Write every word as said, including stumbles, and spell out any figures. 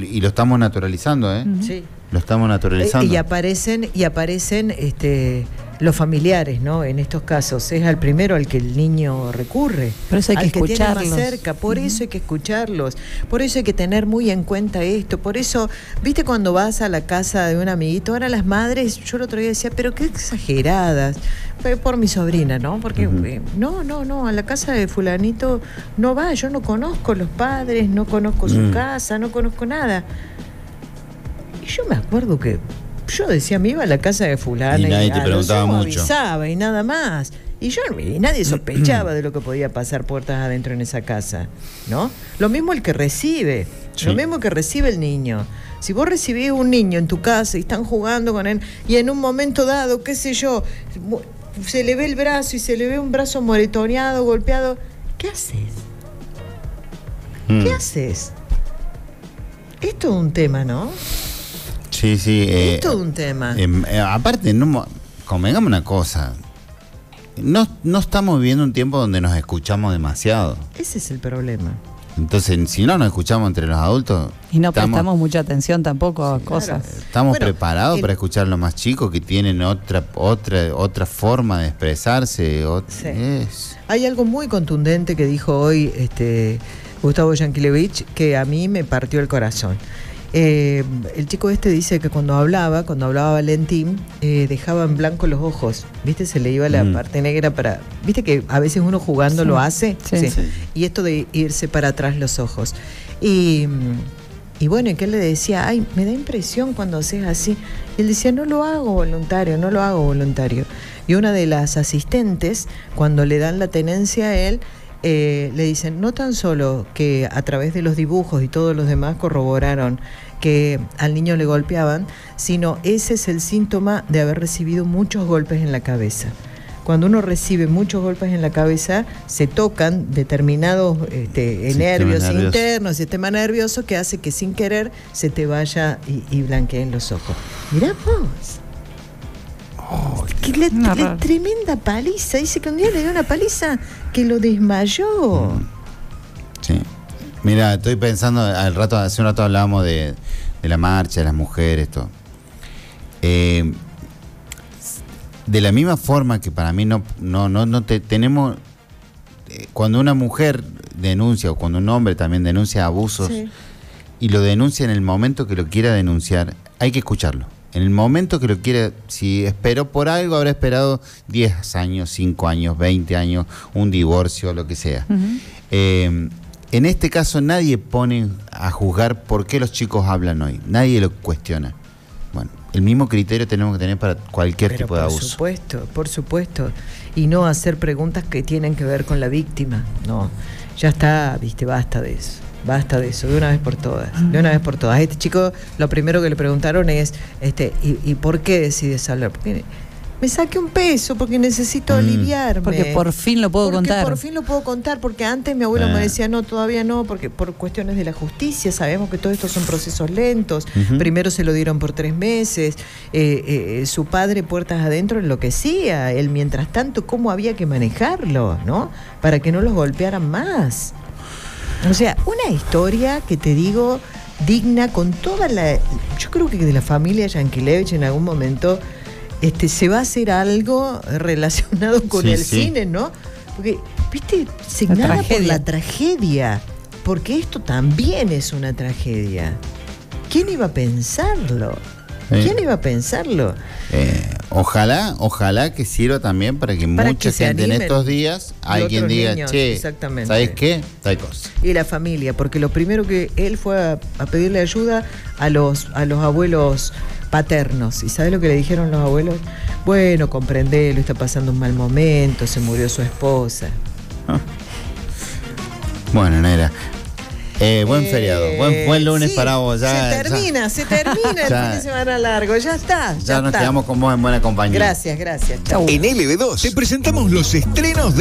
y lo estamos naturalizando, ¿eh? Sí. Lo estamos naturalizando. Y aparecen, y aparecen este, los familiares, ¿no? En estos casos. Es al primero al que el niño recurre. Por eso hay que al que tiene escucharlos. más cerca. Por uh-huh. eso hay que escucharlos. Por eso hay que tener muy en cuenta esto. Por eso, viste cuando vas a la casa de un amiguito, ahora las madres, yo el otro día decía, pero qué exageradas. Por mi sobrina, ¿no? Porque uh-huh. eh, no, no, no, a la casa de fulanito no va. Yo no conozco los padres, no conozco uh-huh. su casa, no conozco nada. Yo me acuerdo que yo decía, me iba a la casa de fulana y nadie y te preguntaba mucho. Avisaba y nada más. Y yo y nadie sospechaba de lo que podía pasar puertas adentro en esa casa, ¿no? Lo mismo el que recibe, sí. lo mismo que recibe el niño. Si vos recibís un niño en tu casa y están jugando con él y en un momento dado, qué sé yo, se le ve el brazo y se le ve un brazo moretoneado, golpeado, ¿qué haces? Mm. ¿Qué haces? Es todo un tema, ¿no? Sí, sí. Eh, es todo un tema. Eh, eh, aparte, no, convengamos una cosa. No, no estamos viviendo un tiempo donde nos escuchamos demasiado. Ese es el problema. Entonces, si no nos escuchamos entre los adultos... Y no estamos, prestamos mucha atención tampoco a sí, cosas. Claro. Estamos bueno, preparados el... para escuchar a los más chicos que tienen otra otra otra forma de expresarse. Otra, sí. es... Hay algo muy contundente que dijo hoy este Gustavo Yankelevich que a mí me partió el corazón. Eh, el chico este dice que cuando hablaba, cuando hablaba Valentín, eh, dejaba en blanco los ojos, ¿viste? Se le iba la mm. parte negra para... ¿Viste que a veces uno jugando sí. lo hace? Sí. Sí. Sí. Y esto de irse para atrás los ojos. Y, y bueno, y que él le decía, ay, me da impresión cuando haces así. Y él decía, no lo hago voluntario, no lo hago voluntario. Y una de las asistentes, cuando le dan la tenencia a él, Eh, le dicen, no tan solo que a través de los dibujos y todos los demás corroboraron que al niño le golpeaban, sino ese es el síntoma de haber recibido muchos golpes en la cabeza. Cuando uno recibe muchos golpes en la cabeza, se tocan determinados este, nervios nervioso. internos, sistema nervioso que hace que sin querer se te vaya y, y blanqueen los ojos. Mirá vos. Oh, que le, no, le tremenda paliza. Dice que un día le dio una paliza que lo desmayó. Sí. Mira, estoy pensando, al rato, hace un rato hablábamos de, de la marcha, de las mujeres, todo. Eh, de la misma forma que para mí no, no, no, no te, tenemos. Eh, cuando una mujer denuncia, o cuando un hombre también denuncia abusos, sí. y lo denuncia en el momento que lo quiera denunciar, hay que escucharlo. En el momento que lo quiere, si esperó por algo, habrá esperado diez años, cinco años, veinte años, un divorcio, lo que sea. Uh-huh. Eh, en este caso nadie pone a juzgar por qué los chicos hablan hoy. Nadie lo cuestiona. Bueno, el mismo criterio tenemos que tener para cualquier Pero tipo de abuso. Por supuesto, por supuesto. Y no hacer preguntas que tienen que ver con la víctima. No, ya está, viste, basta de eso. Basta de eso, de una vez por todas, de una vez por todas. A este chico lo primero que le preguntaron es, este, ¿y, y por qué decides hablar? Porque me saqué un peso, porque necesito mm. aliviarme. Porque por fin lo puedo porque contar. Porque por fin lo puedo contar, porque antes mi abuelo eh. me decía, no, todavía no, porque por cuestiones de la justicia, sabemos que todo esto son procesos lentos. Uh-huh. Primero se lo dieron por tres meses, eh, eh, su padre puertas adentro enloquecía, él mientras tanto, ¿cómo había que manejarlo, no? Para que no los golpearan más. O sea, una historia que te digo digna con toda la... Yo creo que de la familia Yankelevich en algún momento este, se va a hacer algo relacionado con sí, el sí. cine, ¿no? Porque, viste, signada por la tragedia. Porque esto también es una tragedia. ¿Quién iba a pensarlo? ¿Eh? ¿Quién iba a pensarlo? Eh, ojalá, ojalá que sirva también para que para mucha que gente en estos días alguien diga, niños, che, ¿sabes qué? Tal cosa. Y la familia, porque lo primero que él fue a, a pedirle ayuda a los, a los abuelos paternos. ¿Y sabes lo que le dijeron los abuelos? Bueno, comprendelo, está pasando un mal momento, se murió su esposa. Ah. Bueno, Nera. Eh, buen eh, feriado, buen, buen lunes sí, para vos. Ya, se termina, ya. se termina el fin de semana largo, ya está. Ya, ya nos está. quedamos con vos en buena compañía. Gracias, gracias. Chau. En L B dos te presentamos los estrenos de